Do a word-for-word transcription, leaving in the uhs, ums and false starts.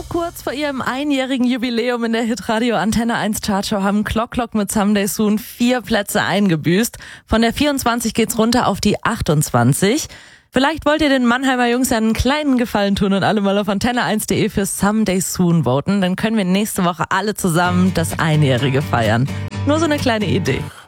So kurz vor ihrem einjährigen Jubiläum in der Hitradio Antenne eins Chartshow haben Clock Clock mit Someday Soon vier Plätze eingebüßt. Von der vierundzwanzig geht's runter auf die achtundzwanzig. Vielleicht wollt ihr den Mannheimer Jungs ja einen kleinen Gefallen tun und alle mal auf antenne eins punkt de für Someday Soon voten. Dann können wir nächste Woche alle zusammen das Einjährige feiern. Nur so eine kleine Idee.